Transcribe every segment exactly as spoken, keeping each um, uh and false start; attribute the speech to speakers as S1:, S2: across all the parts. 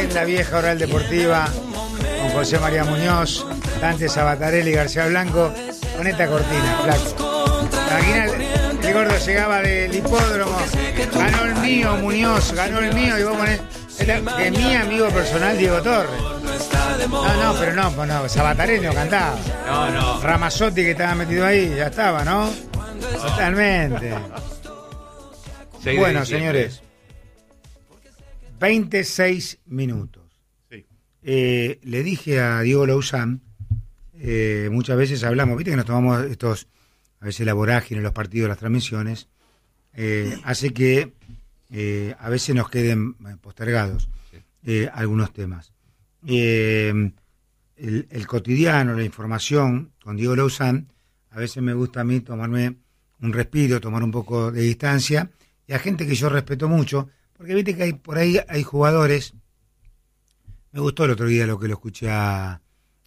S1: en la vieja oral deportiva con José María Muñoz, Dante Sabatarelli y García Blanco con esta cortina, flaco. Imagina, el gordo llegaba del hipódromo, ganó el mío Muñoz, ganó el mío, y vos ponés, de mi amigo personal Diego Torres. No, no, pero no, pues no, Sabatarelli no cantaba.
S2: No, no.
S1: Ramazzotti, que estaba metido ahí, ya estaba, ¿no? Totalmente. Bueno, señores, veintiséis minutos.
S2: Sí.
S1: Eh, le dije a Diego Lauzán, eh, muchas veces hablamos, viste que nos tomamos estos, a veces la vorágine, los partidos, las transmisiones, eh, hace que eh, a veces nos queden postergados eh, algunos temas. Eh, el, el cotidiano, la información con Diego Lauzán, a veces me gusta a mí tomarme un respiro, tomar un poco de distancia, y a gente que yo respeto mucho, porque viste que hay por ahí hay jugadores. Me gustó el otro día lo que lo escuché a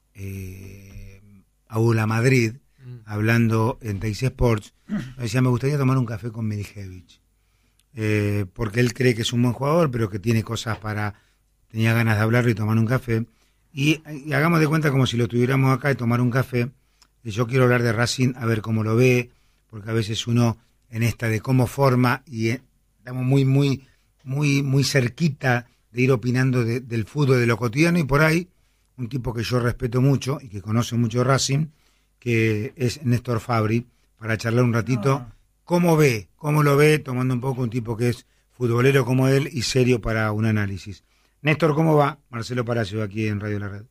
S1: eh, a Ula Madrid mm. hablando en Teis Sports. Me decía, me gustaría tomar un café con Milicevic, eh, porque él cree que es un buen jugador, pero que tiene cosas para, tenía ganas de hablarle y tomar un café, y, y hagamos de cuenta como si lo tuviéramos acá y tomar un café. Y yo quiero hablar de Racing, a ver cómo lo ve, porque a veces uno en esta de cómo forma, y eh, estamos muy, muy, muy, muy cerquita de ir opinando de, del fútbol, de lo cotidiano, y por ahí, un tipo que yo respeto mucho y que conoce mucho Racing, que es Néstor Fabri, para charlar un ratito, ah. cómo ve, cómo lo ve, tomando un poco un tipo que es futbolero como él y serio para un análisis. Néstor, ¿cómo va? Marcelo Palacio, aquí en Radio La Red.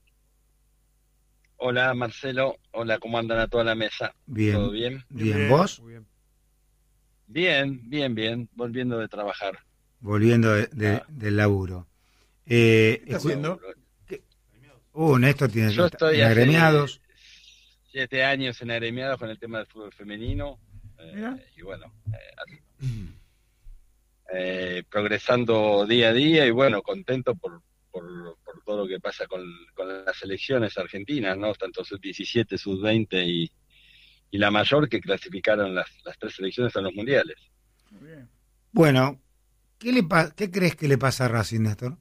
S3: Hola, Marcelo. Hola, ¿cómo andan a toda la mesa?
S1: Bien.
S3: ¿Todo bien?
S1: Bien, bien. ¿Vos?
S2: Muy bien.
S3: Bien, bien, bien. Volviendo de trabajar.
S1: Volviendo de, de, ah. del laburo. Eh,
S2: ¿Qué está haciendo?
S1: ¿Qué? Uh, Néstor tiene
S3: Yo estoy
S1: en agremiados.
S3: Siete años en agremiados con el tema del fútbol femenino. Eh, y bueno, eh, eh, progresando día a día y bueno, contento por, por, por todo lo que pasa con, con las selecciones argentinas, ¿no? Tanto sub diecisiete, sub veinte y, y la mayor, que clasificaron las, las tres selecciones a los mundiales.
S1: Muy bien. Bueno, ¿qué, le pa- ¿qué crees que le pasa a Racing, Néstor?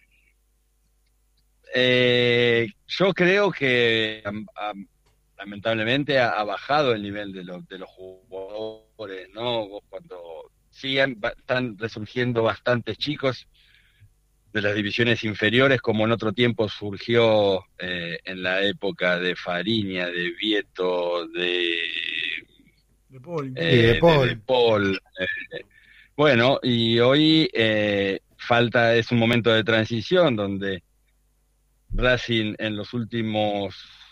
S3: Eh, yo creo que um, um, lamentablemente ha, ha bajado el nivel de, lo, de los jugadores, ¿no? Cuando siguen, están resurgiendo bastantes chicos de las divisiones inferiores, como en otro tiempo surgió eh, en la época de Fariña, de Vieto, de
S2: de Paul,
S3: eh,
S1: sí, de Paul.
S3: De, de Paul eh, bueno, y hoy eh, falta, es un momento de transición donde Racing en los últimos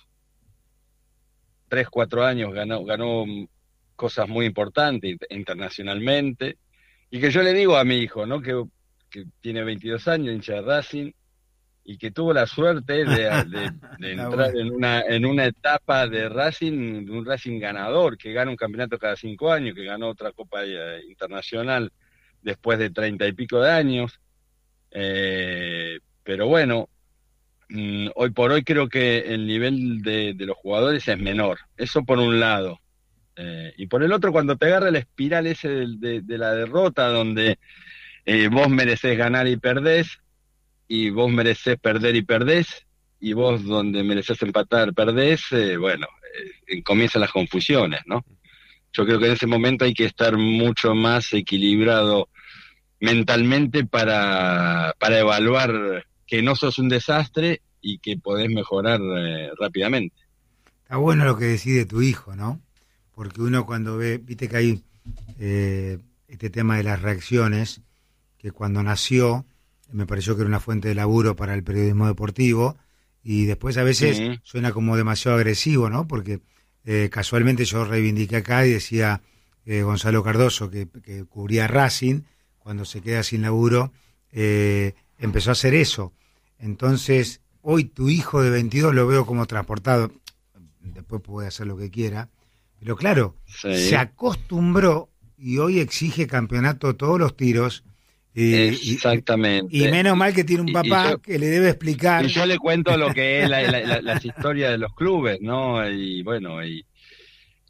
S3: tres, cuatro años ganó, ganó cosas muy importantes internacionalmente, y que yo le digo a mi hijo, ¿no? Que, que tiene veintidós años, hincha de Racing, y que tuvo la suerte de, de, de entrar bueno. en una en una etapa de Racing, de un Racing ganador, que gana un campeonato cada cinco años, que ganó otra Copa Internacional después de treinta y pico de años, eh, pero bueno, hoy por hoy creo que el nivel de, de los jugadores es menor, eso por un lado, eh, y por el otro, cuando te agarra la espiral ese de, de, de la derrota, donde eh, vos merecés ganar y perdés, y vos merecés perder y perdés, y vos donde merecés empatar perdés, eh, bueno, eh, comienzan las confusiones, ¿no? Yo creo que en ese momento hay que estar mucho más equilibrado mentalmente para, para evaluar que no sos un desastre y que podés mejorar eh, rápidamente.
S1: Está bueno lo que decide tu hijo, ¿no? Porque uno cuando ve, viste que hay eh, este tema de las reacciones, que cuando nació me pareció que era una fuente de laburo para el periodismo deportivo, y después a veces uh-huh. suena como demasiado agresivo, ¿no? Porque eh, casualmente yo reivindiqué acá y decía eh, Gonzalo Cardoso, que, que cubría Racing, cuando se queda sin laburo, eh, empezó a hacer eso. Entonces, hoy tu hijo de veintidós lo veo como transportado, después puede hacer lo que quiera, pero claro, sí. se acostumbró y hoy exige campeonato todos los tiros. Y,
S3: Exactamente.
S1: Y, y menos mal que tiene un papá yo, que le debe explicar.
S3: Y yo le cuento lo que es la, la, la, las historias de los clubes, ¿no? Y bueno, y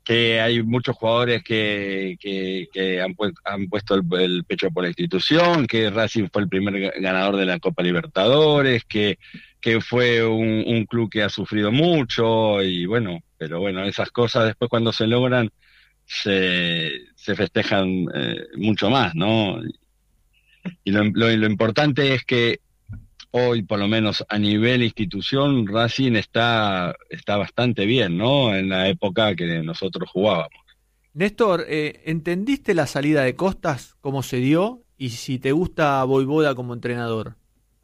S3: que hay muchos jugadores que, que, que han, pu han puesto el, el pecho por la institución, que Racing fue el primer ganador de la Copa Libertadores, que, que fue un, un club que ha sufrido mucho, y bueno, pero bueno, esas cosas después cuando se logran se, se festejan eh, mucho más, ¿no? Y lo, lo, lo importante es que hoy, por lo menos a nivel institución, Racing está, está bastante bien, ¿no? En la época que nosotros jugábamos.
S4: Néstor, eh, ¿entendiste la salida de Costas, cómo se dio? Y si te gusta Vojvoda como entrenador.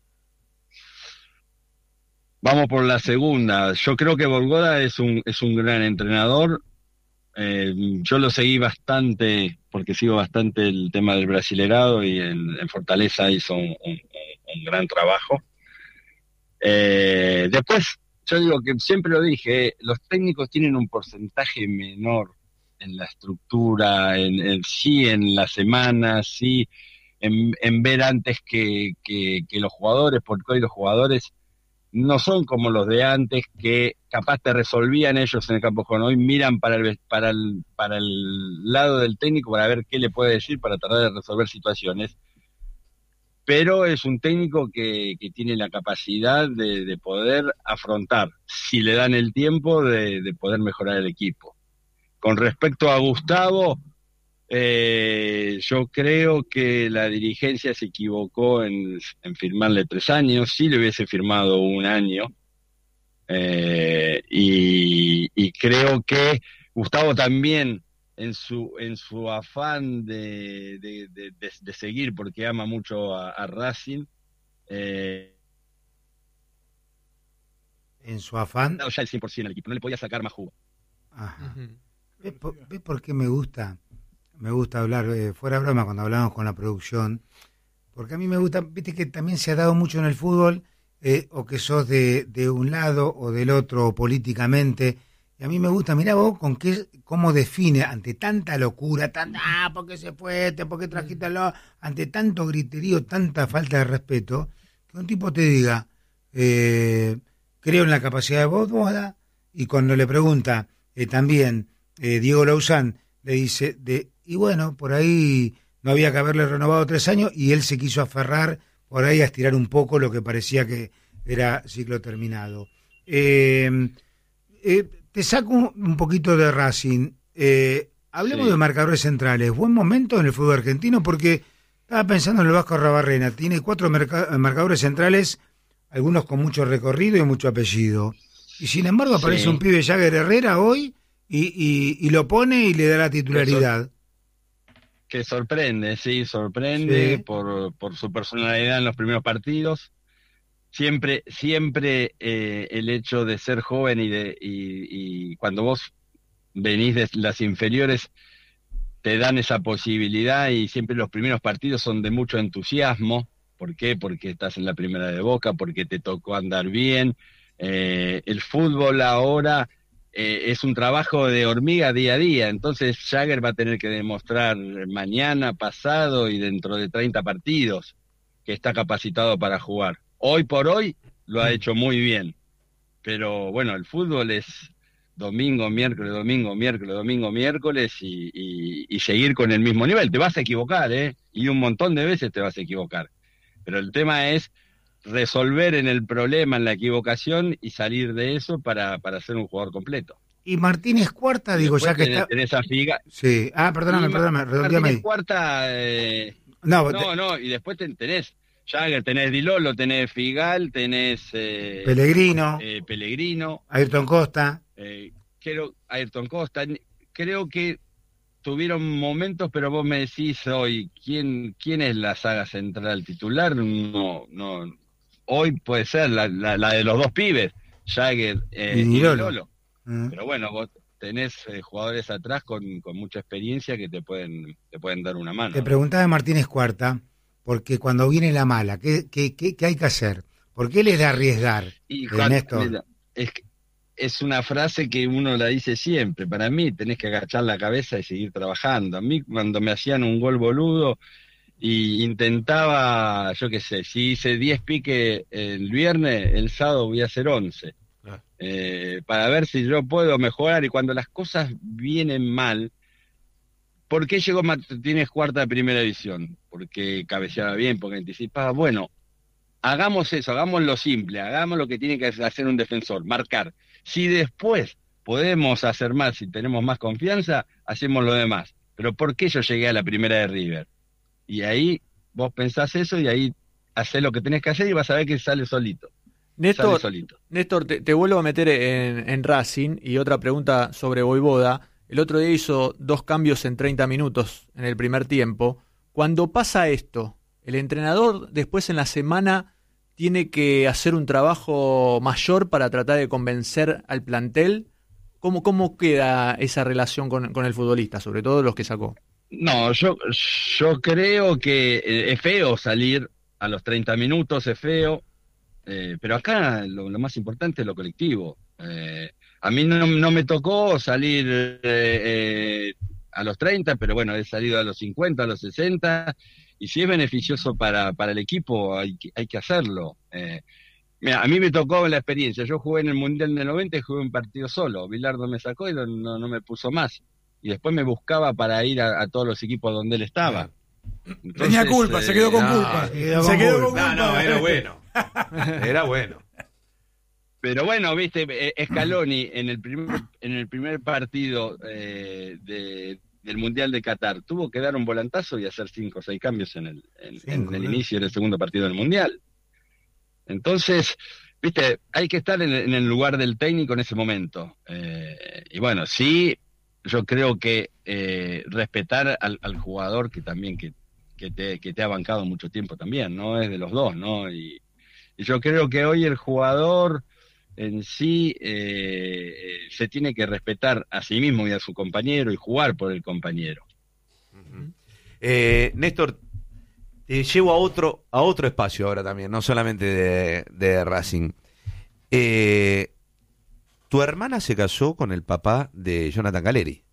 S3: Vamos por la segunda. Yo creo que Vojvoda es un, es un gran entrenador. Eh, yo lo seguí bastante, porque sigo bastante el tema del Brasilerado, y en, en Fortaleza hizo un, un, un gran trabajo. Eh, después, yo digo que siempre lo dije, los técnicos tienen un porcentaje menor en la estructura, en, en sí en la semana, sí en, en ver antes que, que, que los jugadores, porque hoy los jugadores no son como los de antes, que capaz te resolvían ellos en el campo de juego. Hoy miran para el, para el, para el lado del técnico para ver qué le puede decir para tratar de resolver situaciones. Pero es un técnico que, que tiene la capacidad de, de poder afrontar, si le dan el tiempo, de, de poder mejorar el equipo. Con respecto a Gustavo, eh, yo creo que la dirigencia se equivocó en, en firmarle tres años. Sí le hubiese firmado un año, eh, y, y creo que Gustavo también, en su en su afán de, de, de, de, de seguir, porque ama mucho a, a Racing, eh,
S1: en su afán,
S3: ya el cien por ciento al equipo, no le podía sacar más jugo.
S1: Ajá. Uh-huh. ¿Ves por, ¿Ves por qué me gusta? Me gusta hablar, eh, fuera de broma, cuando hablamos con la producción, porque a mí me gusta, viste que también se ha dado mucho en el fútbol, eh, o que sos de, de un lado o del otro políticamente, y a mí me gusta, mirá vos, con qué, cómo define ante tanta locura, tanta, ah, ¿por qué se fue? ¿Por qué trajiste lo? Ante tanto griterío, tanta falta de respeto, que un tipo te diga, eh, creo en la capacidad de Vojvoda, y cuando le pregunta eh, también eh, Diego Lauzán, le dice, de y bueno, por ahí no había que haberle renovado tres años, y él se quiso aferrar por ahí a estirar un poco lo que parecía que era ciclo terminado. Eh, eh, te saco un, un poquito de Racing. Eh, hablemos sí. de marcadores centrales. Buen momento en el fútbol argentino, porque estaba pensando en el Vasco Arrabarrena. Tiene cuatro marca, marcadores centrales, algunos con mucho recorrido y mucho apellido. Y sin embargo aparece sí. un pibe Jagger Herrera hoy y, y, y lo pone y le da la titularidad.
S3: Que sorprende, sí, sorprende
S1: sí.
S3: por, por su personalidad en los primeros partidos. Siempre, siempre eh, el hecho de ser joven y de y, y cuando vos venís de las inferiores te dan esa posibilidad, y siempre los primeros partidos son de mucho entusiasmo. ¿Por qué? Porque estás en la primera de Boca, porque te tocó andar bien. Eh, el fútbol ahora eh, es un trabajo de hormiga día a día, entonces Jagger va a tener que demostrar mañana, pasado y dentro de treinta partidos que está capacitado para jugar. Hoy por hoy lo ha hecho muy bien, pero bueno, el fútbol es domingo, miércoles, domingo, miércoles, domingo, miércoles y, y, y seguir con el mismo nivel. Te vas a equivocar, ¿eh? Y un montón de veces te vas a equivocar, pero el tema es resolver en el problema, en la equivocación, y salir de eso para, para ser un jugador completo.
S1: Y Martínez Cuarta, digo, ya que
S3: tenés,
S1: está...
S3: tenés a Figa...
S1: Sí, ah, perdóname,
S3: y
S1: perdóname, redondeame
S3: Martínez
S1: ahí.
S3: Cuarta... Eh...
S1: No,
S3: no,
S1: te...
S3: no, y después tenés Jagger, tenés Di Lolo, tenés Figal, tenés... Eh,
S1: Pellegrino.
S3: Eh, Pellegrino.
S1: Ayrton Costa.
S3: Eh, creo, Ayrton Costa. Creo que tuvieron momentos, pero vos me decís hoy, ¿quién, quién es la saga central titular? No, no... Hoy puede ser la, la, la de los dos pibes, Jagger eh, y Di Lolo. Uh-huh. Pero bueno, vos tenés eh, jugadores atrás con, con mucha experiencia que te pueden te pueden dar una mano.
S1: Te preguntaba Martínez Cuarta, porque cuando viene la mala, ¿qué, qué, qué, qué hay que hacer? ¿Por qué les da arriesgar?
S3: Y cuando, es, es una frase que uno la dice siempre. Para mí tenés que agachar la cabeza y seguir trabajando. A mí cuando me hacían un gol boludo y intentaba, yo qué sé, si hice diez piques el viernes, el sábado voy a hacer once.
S5: Ah.
S3: eh, para ver si yo puedo mejorar, y cuando las cosas vienen mal, ¿por qué llegó Martínez Cuarta de primera división? Porque cabeceaba bien, porque anticipaba. Bueno, hagamos eso, hagamos lo simple, hagamos lo que tiene que hacer un defensor, marcar. Si después podemos hacer más, si tenemos más confianza, hacemos lo demás. Pero ¿por qué yo llegué a la primera de River? Y ahí vos pensás eso y ahí hacés lo que tenés que hacer y vas a ver que sale solito.
S4: Néstor,
S3: sale solito.
S4: Néstor te, te vuelvo a meter en, en Racing, y otra pregunta sobre Vojvoda. El otro día hizo dos cambios en treinta minutos en el primer tiempo. Cuando pasa esto, ¿el entrenador después en la semana tiene que hacer un trabajo mayor para tratar de convencer al plantel? ¿Cómo, cómo queda esa relación con, con el futbolista, sobre todo los que sacó?
S3: No, yo, yo creo que es feo salir a los treinta minutos, es feo, eh, pero acá lo, lo más importante es lo colectivo. Eh, a mí no, no me tocó salir eh, eh, a los treinta, pero bueno, he salido a los cincuenta, a los sesenta, y si es beneficioso para, para el equipo, hay, hay que hacerlo. Eh, mira, a mí me tocó la experiencia, yo jugué en el Mundial del noventa y jugué un partido solo, Bilardo me sacó y no, no, no me puso más, y después me buscaba para ir a, a todos los equipos donde él estaba. Entonces,
S2: Tenía culpa,
S3: eh,
S2: se quedó con
S5: no,
S2: culpa.
S1: se quedó
S2: Se
S1: con
S2: quedó con
S1: culpa.
S2: culpa.
S5: No, no, era bueno. Era bueno.
S3: Pero bueno, viste, eh, Scaloni en el primer, en el primer partido eh, de, del Mundial de Qatar tuvo que dar un volantazo y hacer cinco o seis cambios en el, en,
S1: Cinco,
S3: en el
S1: ¿no?
S3: inicio del segundo partido del Mundial. Entonces, viste, hay que estar en, en el lugar del técnico en ese momento. Eh, y bueno, sí, yo creo que eh, respetar al, al jugador que también que, que, te, que te ha bancado mucho tiempo también, ¿no? Es de los dos, ¿no? Y, y yo creo que hoy el jugador en sí eh, se tiene que respetar a sí mismo y a su compañero y jugar por el compañero.
S5: Uh-huh. eh, Néstor, te llevo a otro a otro espacio ahora también, no solamente de, de Racing. Eh, tu hermana se casó con el papá de Jonathan Caleri.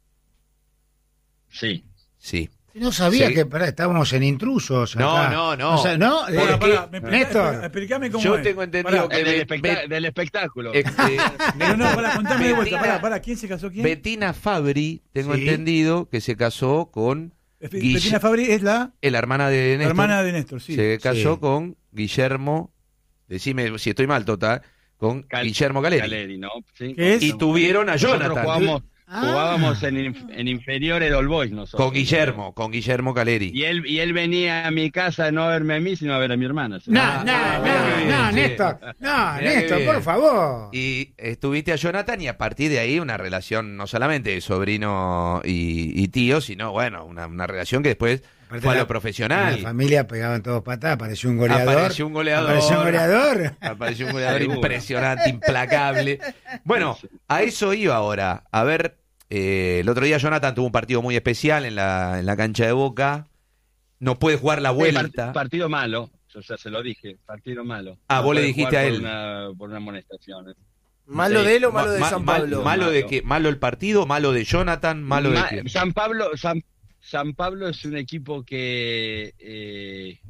S3: Sí.
S5: Sí.
S1: No sabía
S5: Sí.
S1: que pará, estábamos en intrusos.
S5: No,
S1: acá.
S5: no, no.
S1: O sea, ¿no?
S5: ¿Por
S1: Eh,
S2: Pará,
S5: qué?
S2: pará, me explica-
S1: Néstor.
S2: explícame cómo
S5: Yo
S2: es.
S5: tengo entendido
S2: Pará,
S5: que
S3: Del,
S5: Be-
S3: especta-
S5: Be-
S3: del espectáculo.
S5: este,
S2: No, no, pará, contame de vuelta.
S5: Betina-
S2: Pará, pará, ¿quién se casó quién?
S5: Bettina Fabri, tengo
S1: Sí.
S5: entendido que se casó con
S2: Be-
S5: Guille-
S2: Bettina Fabri es la,
S5: eh, la hermana de
S2: la
S5: Néstor.
S2: hermana de Néstor, sí.
S5: Se casó
S1: Sí.
S5: con Guillermo, decime si estoy mal, Tota, con
S3: Cal-
S5: Guillermo Caleri.
S3: Caleri, ¿no? Sí,
S2: ¿Qué es?
S5: Y tuvieron a
S3: Nosotros
S5: Jonathan.
S3: jugábamos,
S1: Ah.
S3: jugábamos en, inf- en inferiores de All Boys nosotros.
S5: Con Guillermo, con Guillermo Caleri.
S3: Y él, y él venía a mi casa no a verme a mí, sino a ver a mi hermana. ¿sí?
S1: No,
S5: Ah,
S1: no,
S5: ah,
S1: no,
S5: mirá qué bien,
S1: no,
S5: sí.
S1: Néstor. No,
S5: Mirá qué
S1: Néstor,
S5: bien.
S1: por favor.
S5: Y estuviste a Jonathan y a partir de ahí una relación no solamente de sobrino y, y tío, sino bueno, una, una relación que después
S1: Aparte
S5: fue a
S1: la-
S5: lo profesional.
S1: La familia pegaban todos patas, apareció un goleador.
S5: Apareció un goleador.
S1: Apareció un goleador.
S5: Apareció un goleador
S3: Seguro.
S5: impresionante, implacable. Bueno, a eso iba ahora. A ver, eh, el otro día Jonathan tuvo un partido muy especial en la, en la cancha de Boca. No puede jugar la
S3: Sí,
S5: vuelta.
S3: part- partido malo, yo ya se lo dije, partido malo.
S5: Ah,
S3: No
S5: vos le
S3: puede
S5: dijiste
S3: jugar
S5: a
S3: por
S5: él.
S3: Una, por una amonestación.
S6: ¿Malo
S3: Sí.
S6: de él o malo de
S5: Ma-
S6: San
S5: mal-
S6: Pablo?
S5: malo de
S3: Malo.
S5: qué? Malo el partido, malo de Jonathan, malo de
S3: Ma-
S5: qué?
S3: San Pablo, San, San Pablo es un equipo que, eh,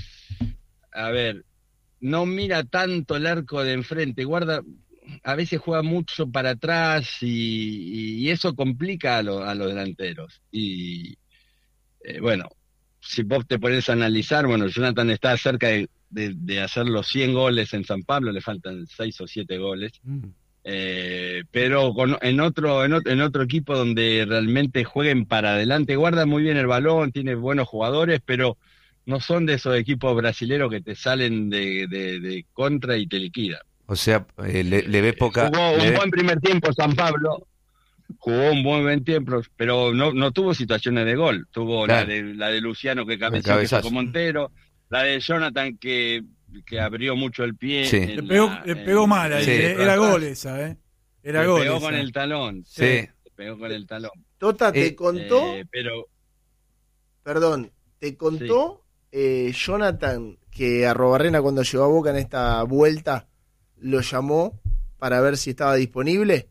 S3: a ver, no mira tanto el arco de enfrente, guarda, a veces juega mucho para atrás y, y eso complica a, lo- a los delanteros. Y eh, bueno, si vos te pones a analizar, bueno, Jonathan está cerca de, de, de hacer los cien goles en San Pablo, le faltan seis o siete goles.
S5: Mm.
S3: Eh, pero con, en otro en otro en otro equipo donde realmente jueguen para adelante, guarda muy bien el balón, tiene buenos jugadores, pero no son de esos equipos brasileros que te salen de, de, de contra y te liquidan.
S5: O sea, eh, le, le ve poca.
S3: Jugó
S5: le
S3: un
S5: ve-
S3: buen primer tiempo San Pablo, jugó un buen buen tiempo, pero no no tuvo situaciones de gol. Tuvo
S5: Claro.
S3: la de la de Luciano que cabeció, que
S5: cabezazo.
S3: sacó Montero, la de Jonathan que, que abrió mucho el pie.
S5: Sí.
S3: en
S2: Le pegó,
S3: la-
S2: le
S3: en-
S2: pegó mal ahí,
S5: Sí.
S2: eh, era gol esa, ¿eh? Era
S3: le
S2: gol
S3: pegó
S2: esa.
S3: con el talón.
S5: Sí.
S3: Le pegó con el talón.
S6: Tota, ¿te
S5: Eh,
S6: contó?
S3: Eh, pero
S6: Perdón, ¿te contó eh, Jonathan que Arrobarrena cuando llegó a Boca en esta vuelta lo llamó para ver si estaba disponible?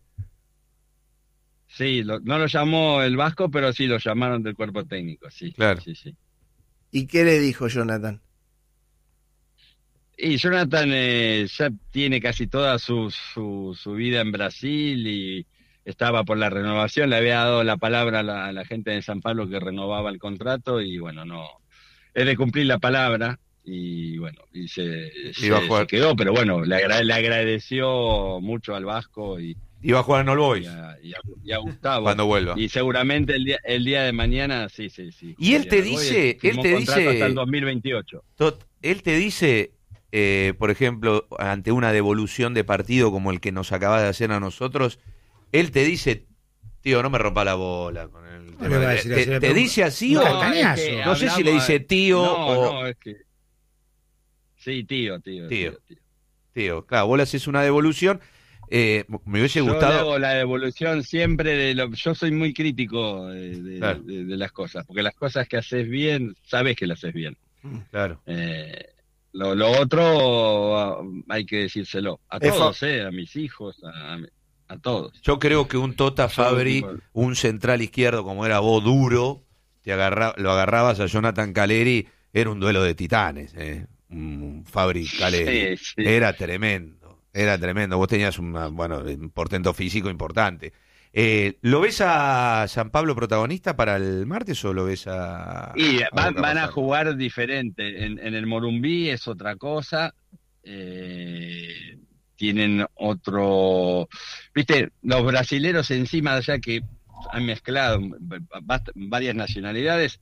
S3: sí, lo- no lo llamó el Vasco, pero sí lo llamaron del cuerpo técnico, sí.
S5: Claro.
S3: Sí, sí.
S6: ¿Y qué le dijo Jonathan?
S3: Y Jonathan eh, ya tiene casi toda su, su, su vida en Brasil y estaba por la renovación, le había dado la palabra a la, a la gente de San Pablo que renovaba el contrato y bueno, no, es de cumplir la palabra y bueno, y se, se, se quedó, pero bueno, le, agra- le agradeció mucho al Vasco y
S5: iba a jugar en All Boys
S3: y a, y a, y a Gustavo
S5: cuando vuelva.
S3: Y seguramente el día, el día de mañana, sí, sí, sí.
S5: Y él te dice, él te dice
S3: hasta el dos mil veintiocho.
S5: Tot, él te dice, eh, por ejemplo, ante una devolución de partido como el que nos acaba de hacer a nosotros, él te dice, tío, no me rompa la bola con el tema.
S1: No decir,
S5: te, te dice así
S1: no,
S5: o
S1: es
S3: que
S5: no sé
S3: hablamos,
S5: si le dice tío
S3: no,
S5: o
S3: no, es que sí, tío, tío,
S5: tío,
S3: tío, tío.
S5: tío. Claro, vos le haces una devolución. Eh, me hubiese
S3: yo
S5: gustado.
S3: Yo hago la devolución siempre de lo, yo soy muy crítico de, de,
S5: claro.
S3: de, de las cosas, porque las cosas que haces bien, sabes que las haces bien.
S5: Claro.
S3: Eh, lo, lo otro hay que decírselo a todos, eh, a mis hijos, a, a todos.
S5: Yo creo que un Tota Fabri, yo, un central izquierdo como era vos, duro, te agarra, lo agarrabas a Jonathan Caleri, era un duelo de titanes, eh. un Fabri Caleri, sí, sí. Era tremendo, era tremendo, vos tenías una, bueno, un portento físico importante. Eh, ¿Lo ves a San Pablo protagonista para el martes o lo ves a...?
S3: Y
S5: a
S3: van, van a jugar diferente, en, en el Morumbí es otra cosa, eh, tienen otro... Viste, los brasileros encima, allá que han mezclado varias nacionalidades,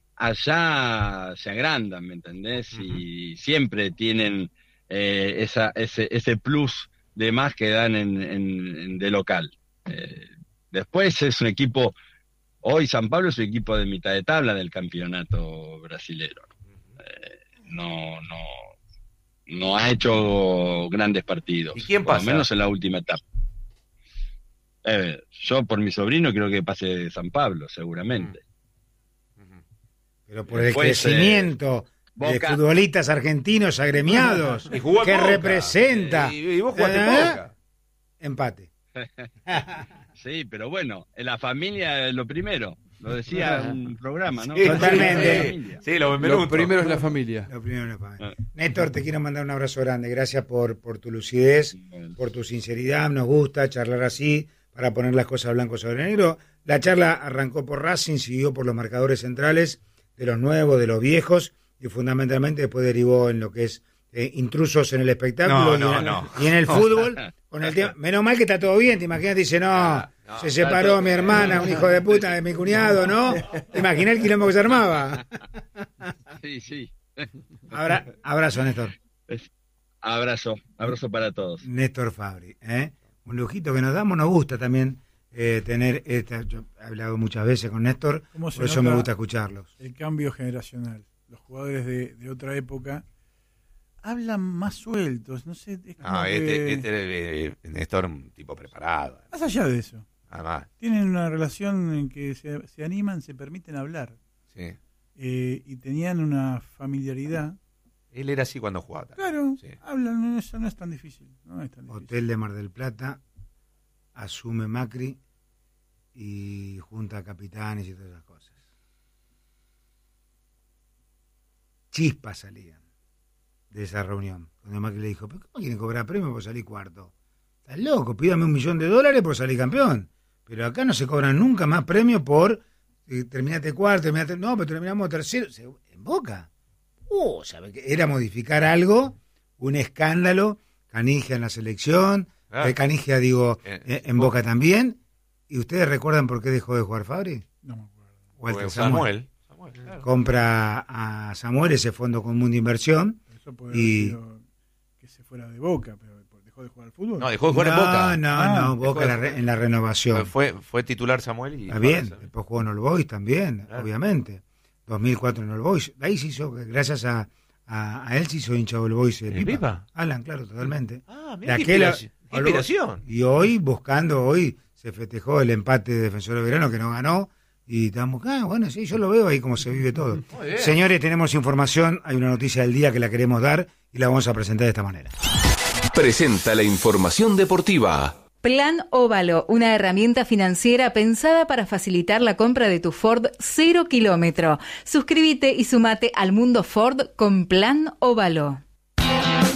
S3: allá se agrandan, ¿me entendés? Uh-huh. Y siempre tienen eh, esa, ese, ese plus de más que dan en, en, en de local. Eh, después es un equipo, hoy San Pablo es un equipo de mitad de tabla del campeonato brasilero. Eh, no, no, no ha hecho grandes partidos.
S5: ¿Y quién
S3: pasa?
S5: Por
S3: lo menos en la última etapa. Eh, yo por mi sobrino creo que pase de San Pablo, seguramente.
S1: Pero por Después, el crecimiento eh, de futbolistas argentinos agremiados que Boca. representa.
S5: Y, y vos jugaste ¿Eh? Boca.
S1: Empate.
S3: Sí, pero bueno, en la familia es lo primero. Lo decía un programa, ¿no?
S1: Sí, totalmente.
S2: Sí, lo, lo primero es la familia.
S1: Lo primero es la familia. Ah. Néstor, te quiero mandar un abrazo grande. Gracias por, por tu lucidez, bueno. por tu sinceridad. Nos gusta charlar así para poner las cosas blanco sobre negro. La charla arrancó por Racing, siguió por los marcadores centrales de los nuevos, de los viejos, y fundamentalmente después derivó en lo que es eh, intrusos en el espectáculo
S5: no, no,
S1: y, en,
S5: no.
S1: y en el fútbol. Con el tema. Menos mal que está todo bien, te imaginas, dice, no, no, no se separó mi hermana, un hijo de puta de mi cuñado, ¿no? ¿Te imaginas el quilombo que se armaba?
S3: Sí, sí.
S1: Abra, abrazo, Néstor.
S3: Abrazo, abrazo para todos.
S1: Néstor Fabri, ¿eh? Un lujito que nos damos, nos gusta también eh, tener esta. Yo he hablado muchas veces con Néstor, por eso me gusta escucharlos.
S2: El cambio generacional. Los jugadores de, de otra época hablan más sueltos, no sé. Es
S5: no, este, que... este, este Néstor un tipo preparado.
S2: Más allá de eso.
S5: Además.
S2: Tienen una relación en que se, se animan, se permiten hablar.
S5: Sí.
S2: Eh, y tenían una familiaridad.
S5: Él era así cuando jugaba.
S2: Claro,
S5: sí.
S2: hablan, eso no es tan difícil. No es tan difícil.
S1: Hotel de Mar del Plata, asume Macri y junta a capitanes y todas esas cosas. Chispas salían de esa reunión. Cuando Macri le dijo, ¿pero cómo quieren cobrar premio por salir cuarto? Estás loco, pídame un millón de dólares por salir campeón. Pero acá no se cobran nunca más premios por eh, terminaste cuarto, terminaste... No, pero terminamos tercero. En Boca. Uh, ¿sabe qué? Era modificar algo, un escándalo, Canigia en la selección, ah. eh, Canigia, digo, eh, en Boca también. ¿Y ustedes recuerdan por qué dejó de jugar Fabri?
S2: No me acuerdo.
S1: Walter Samuel.
S5: Samuel. Samuel claro.
S1: Compra a Samuel ese fondo común de inversión.
S2: Eso puede
S1: y...
S2: haber sido que se fuera de Boca, pero dejó de jugar al fútbol.
S5: No, dejó de jugar
S1: no,
S5: en Boca.
S1: No,
S2: ah,
S1: no, Boca la re, en la renovación.
S5: Fue, fue titular Samuel y...
S1: Está bien, después jugó en All Boys también, claro. obviamente. dos mil cuatro en All Boys. Ahí se hizo, gracias a, a, a él se hizo hincha All Boys.
S5: ¿El Pipa? Pipa?
S1: Alan, claro, totalmente.
S5: Ah, mira, qué aquella, inspiración.
S1: Y hoy, buscando, hoy se festejó el empate de Defensor de Verano que no ganó. Y estamos, ah, bueno, sí, yo lo veo ahí como se vive todo. Señores, tenemos información, hay una noticia del día que la queremos dar y la vamos a presentar de esta manera.
S7: Presenta la información deportiva.
S8: Plan Óvalo, una herramienta financiera pensada para facilitar la compra de tu Ford cero kilómetro. Suscríbete y sumate al mundo Ford con Plan Óvalo.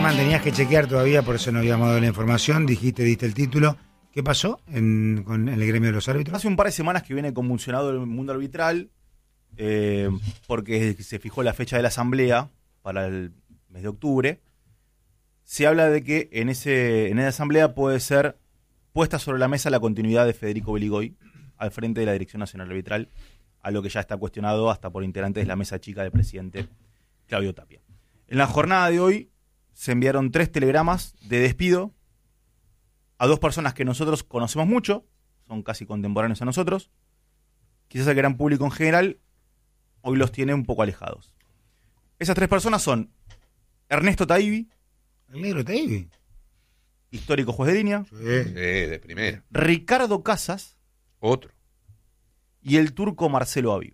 S1: Germán, tenías que chequear todavía, por eso no habíamos dado la información. Dijiste, diste el título. ¿Qué pasó en, con el gremio de los árbitros?
S9: Hace un par de semanas que viene convulsionado el mundo arbitral, eh, porque se fijó la fecha de la asamblea para el mes de octubre. Se habla de que en, ese, en esa asamblea puede ser puesta sobre la mesa la continuidad de Federico Beligoy al frente de la Dirección Nacional Arbitral, a lo que ya está cuestionado hasta por integrantes de la mesa chica del presidente Claudio Tapia. En la jornada de hoy se enviaron tres telegramas de despido a dos personas que nosotros conocemos mucho, son casi contemporáneos a nosotros, quizás el gran público en general hoy los tiene un poco alejados. Esas tres personas son Ernesto Taibi,
S1: el negro Taibi,
S9: histórico juez de línea,
S5: sí, de primera,
S9: Ricardo Casas,
S5: otro,
S9: y el turco Marcelo Aviv.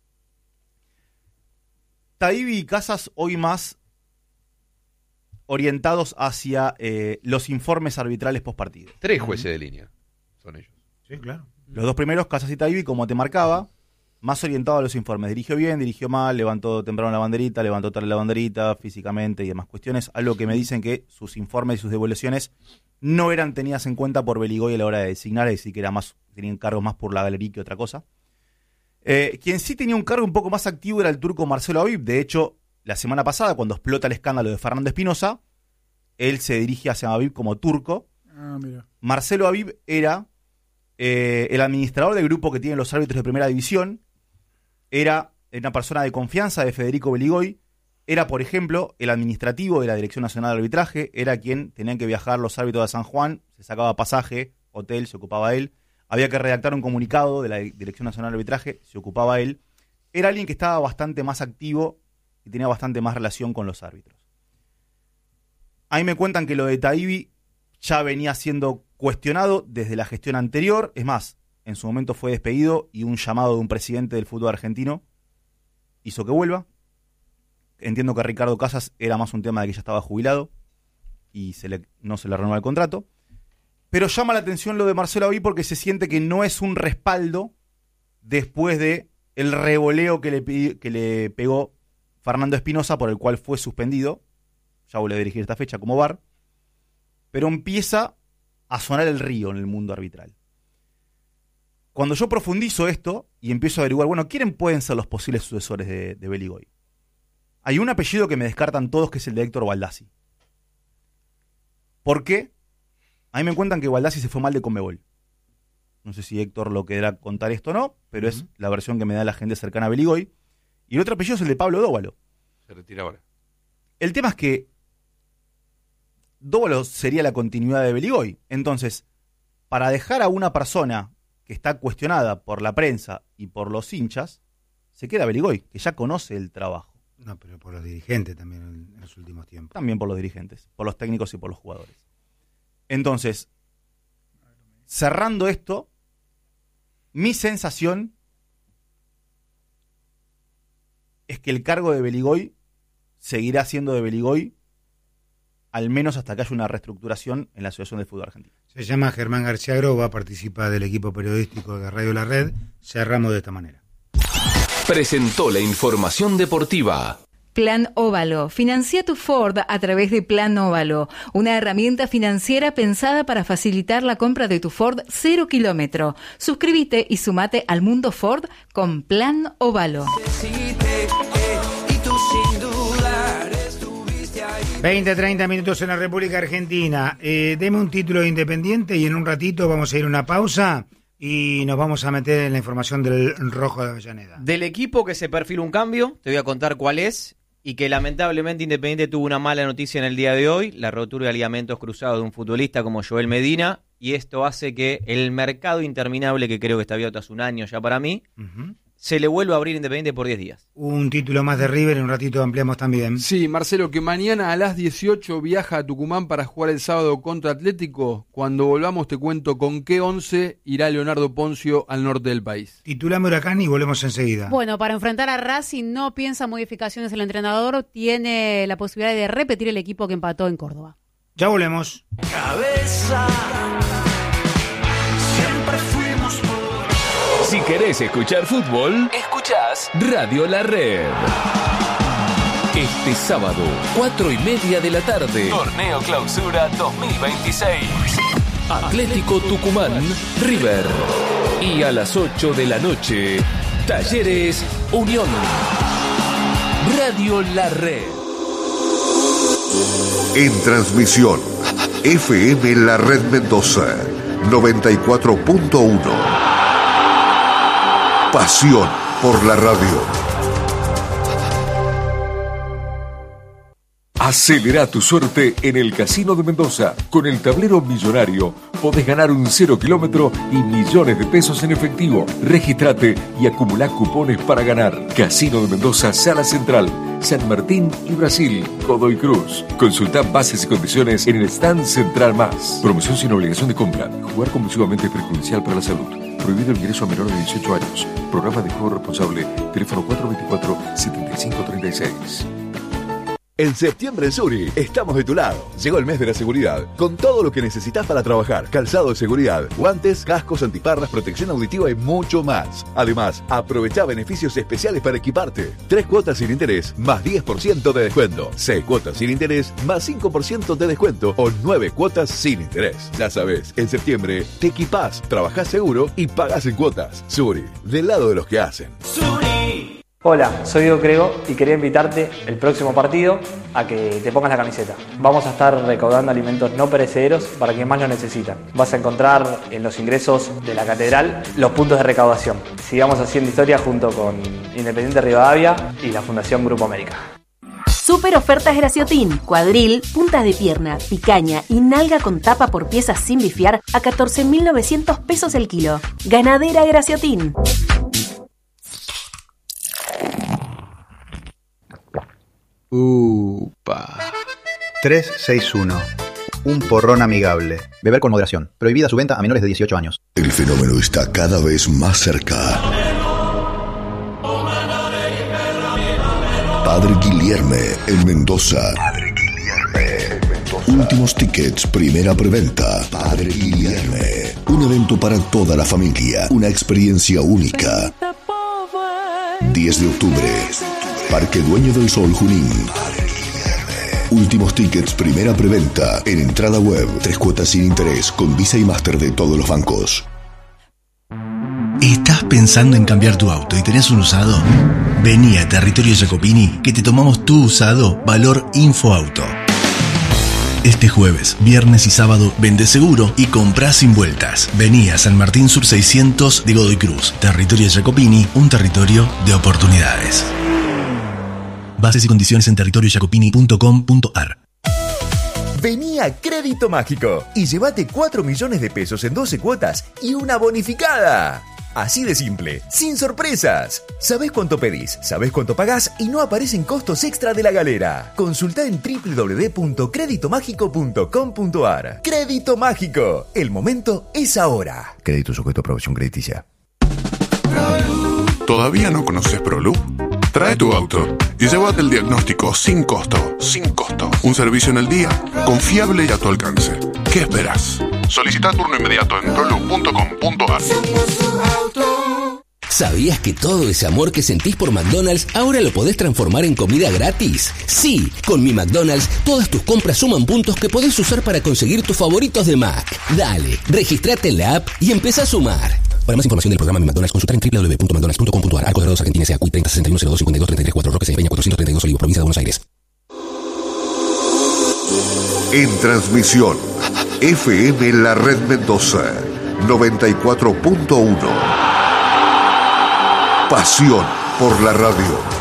S9: Taibi y Casas hoy más orientados hacia eh, los informes arbitrales postpartido.
S5: Tres jueces de línea son ellos.
S1: Sí, claro.
S9: Los dos primeros, Casas y Taibi, como te marcaba, más orientados a los informes. Dirigió bien, dirigió mal, levantó temprano la banderita, levantó tarde la banderita, físicamente y demás cuestiones. Algo que me dicen que sus informes y sus devoluciones no eran tenidas en cuenta por Beligoy a la hora de designar, es decir, que era más, tenían cargos más por la galería que otra cosa. Eh, quien sí tenía un cargo un poco más activo era el turco Marcelo Aviv. De hecho, la semana pasada, cuando explota el escándalo de Fernando Espinosa, él se dirige hacia Aviv como turco.
S2: Ah, mira.
S9: Marcelo Aviv era eh, el administrador del grupo que tienen los árbitros de primera división, era una persona de confianza de Federico Beligoy, era, por ejemplo, el administrativo de la Dirección Nacional de Arbitraje, era quien tenían que viajar los árbitros de San Juan, se sacaba pasaje, hotel, se ocupaba él, había que redactar un comunicado de la Dirección Nacional de Arbitraje, se ocupaba él, era alguien que estaba bastante más activo y tenía bastante más relación con los árbitros. Ahí me cuentan que lo de Taibi ya venía siendo cuestionado desde la gestión anterior, es más, en su momento fue despedido y un llamado de un presidente del fútbol argentino hizo que vuelva. Entiendo que Ricardo Casas era más un tema de que ya estaba jubilado y se le, no se le renueva el contrato. Pero llama la atención lo de Marcelo Aviv porque se siente que no es un respaldo después de el revoleo que le, que le pegó Fernando Espinosa, por el cual fue suspendido. Ya vuelve a dirigir esta fecha como V A R. Pero empieza a sonar el río en el mundo arbitral. Cuando yo profundizo esto y empiezo a averiguar, bueno, ¿quiénes pueden ser los posibles sucesores de, de Beligoy? Hay un apellido que me descartan todos, que es el de Héctor Baldassi. ¿Por qué? A mí me cuentan que Baldassi se fue mal de Conmebol. No sé si Héctor lo querrá contar esto o no, pero uh-huh. es la versión que me da la gente cercana a Beligoy. Y el otro apellido es el de Pablo Dóvalo.
S5: Se retira ahora.
S9: El tema es que Dóvalo sería la continuidad de Beligoy. Entonces, para dejar a una persona que está cuestionada por la prensa y por los hinchas, se queda Beligoy, que ya conoce el trabajo.
S1: No, pero por los dirigentes también en los últimos tiempos.
S9: También por los dirigentes, por los técnicos y por los jugadores. Entonces, cerrando esto, mi sensación es que el cargo de Beligoy seguirá siendo de Beligoy, al menos hasta que haya una reestructuración en la Asociación del Fútbol Argentino.
S1: Se llama Germán García Groba, participa del equipo periodístico de Radio La Red. Cerramos de esta manera.
S7: Presentó la información deportiva.
S8: Plan Óvalo. Financia tu Ford a través de Plan Óvalo, una herramienta financiera pensada para facilitar la compra de tu Ford cero kilómetro. Suscríbete y sumate al mundo Ford con Plan Óvalo.
S1: veinte, treinta minutos en la República Argentina. Eh, deme un título de Independiente y en un ratito vamos a ir a una pausa y nos vamos a meter en la información del Rojo de Avellaneda.
S10: Del equipo que se perfila un cambio, te voy a contar cuál es, y que lamentablemente Independiente tuvo una mala noticia en el día de hoy, la rotura de ligamentos cruzados de un futbolista como Joel Medina, y esto hace que el mercado interminable, que creo que está abierto hace un año ya para mí, uh-huh. se le vuelve a abrir Independiente por diez días.
S1: Un título más de River, en un ratito ampliamos también.
S11: Sí, Marcelo, que mañana a las dieciocho viaja a Tucumán para jugar el sábado contra Atlético. Cuando volvamos te cuento con qué once irá Leonardo Poncio al norte del país.
S1: Titulame Huracán y volvemos enseguida.
S12: Bueno, para enfrentar a Racing no piensa modificaciones el entrenador, tiene la posibilidad de repetir el equipo que empató en Córdoba.
S1: Ya volvemos.
S13: Cabeza. Siempre fuimos por...
S7: Si querés escuchar fútbol, escuchás Radio La Red. Este sábado, cuatro y media de la tarde. Torneo Clausura dos mil veintiséis. Atlético Tucumán, River. Y a las ocho de la noche, Talleres Unión. Radio La Red.
S14: En transmisión, F M La Red Mendoza, noventa y cuatro punto uno. Pasión por la radio.
S15: Acelera tu suerte en el Casino de Mendoza. Con el tablero millonario podés ganar un cero kilómetro y millones de pesos en efectivo. Regístrate y acumulá cupones para ganar. Casino de Mendoza, Sala Central, San Martín y Brasil, Godoy Cruz. Consultá bases y condiciones en el stand central más. Promoción sin obligación de compra. Jugar compulsivamente es perjudicial para la salud. Prohibido el ingreso a menores de dieciocho años. Programa de juego responsable. Teléfono cuatro dos cuatro, siete cinco tres seis.
S16: En septiembre en Suri estamos de tu lado. Llegó el mes de la seguridad, con todo lo que necesitas para trabajar. Calzado de seguridad, guantes, cascos, antiparras, protección auditiva y mucho más. Además, aprovecha beneficios especiales para equiparte. Tres cuotas sin interés, más diez por ciento de descuento. Seis cuotas sin interés, más cinco por ciento de descuento. O nueve cuotas sin interés. Ya sabes, en septiembre te equipás, trabajás seguro y pagás en cuotas. Suri, del lado de los que hacen.
S17: Suri. Hola, soy Diego Crego y quería invitarte el próximo partido a que te pongas la camiseta. Vamos a estar recaudando alimentos no perecederos para quienes más lo necesitan. Vas a encontrar en los ingresos de la catedral los puntos de recaudación. Sigamos haciendo historia junto con Independiente Rivadavia y la Fundación Grupo América.
S18: Super ofertas Graciotin, cuadril, puntas de pierna, picaña y nalga con tapa por piezas sin bifiar a catorce mil novecientos pesos el kilo. Ganadera Graciotin.
S19: Upa. trescientos sesenta y uno. Un porrón amigable. Beber con moderación. Prohibida su venta a menores de dieciocho años.
S14: El fenómeno está cada vez más cerca. Padre Guilherme en Mendoza. Padre Guilherme en Mendoza. Últimos tickets, primera preventa. Padre Guilherme. Un evento para toda la familia. Una experiencia única. diez de octubre. Parque Dueño del Sol, Junín. Últimos tickets, primera preventa. En entrada web, tres cuotas sin interés, con Visa y Master de todos los bancos.
S20: ¿Estás pensando en cambiar tu auto y tenés un usado? Vení a Territorio Jacopini que te tomamos tu usado valor Infoauto. Este jueves, viernes y sábado, vende seguro y comprá sin vueltas. Vení a San Martín Sur seiscientos de Godoy Cruz. Territorio Jacopini, un territorio de oportunidades. Bases y condiciones en territorio jacopini punto com punto a r.
S21: Vení a Crédito Mágico y llévate cuatro millones de pesos en doce cuotas y una bonificada. Así de simple, sin sorpresas. Sabés cuánto pedís, sabés cuánto pagás y no aparecen costos extra de la galera. Consultá en doble u doble u doble u punto crédito mágico punto com punto a r. Crédito Mágico. El momento es ahora.
S22: Crédito sujeto a aprobación crediticia.
S23: ¿Todavía no conoces ProLoop? Trae tu auto y llévate el diagnóstico sin costo. Sin costo. Un servicio en el día, confiable y a tu alcance. ¿Qué esperas? Solicita turno inmediato en proloop punto com punto a r.
S24: ¿Sabías que todo ese amor que sentís por McDonald's ahora lo podés transformar en comida gratis? Sí, con Mi McDonald's todas tus compras suman puntos que podés usar para conseguir tus favoritos de Mac. Dale, registrate en la app y empezá a sumar. Para más información del programa Mi McDonald's, consulta en doble u doble u doble u punto mcdonalds punto com punto a r. Arcos Dorados, Argentina, S A Q I treinta sesenta y uno cero dos cincuenta y dos treinta y tres cuatro, Roque Peña cuatrocientos treinta y dos, Olivos, provincia de Buenos Aires.
S14: En transmisión, F M La Red Mendoza, noventa y cuatro punto uno. Pasión por la radio.